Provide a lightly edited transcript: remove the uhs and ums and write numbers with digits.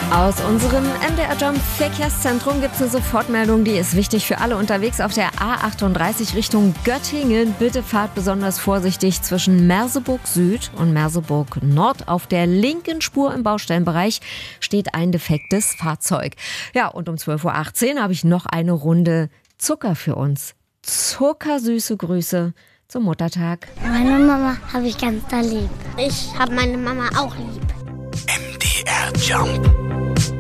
Aus unserem MDR Jump Verkehrszentrum gibt es eine Sofortmeldung, die ist wichtig für alle unterwegs auf der A38 Richtung Göttingen. Bitte fahrt besonders vorsichtig zwischen Merseburg Süd und Merseburg Nord. Auf der linken Spur im Baustellenbereich steht ein defektes Fahrzeug. Ja, und um 12.18 Uhr habe ich noch eine Runde Zucker für uns. Zuckersüße Grüße zum Muttertag. Meine Mama habe ich ganz da lieb. Ich habe meine Mama auch lieb. MDR Jump.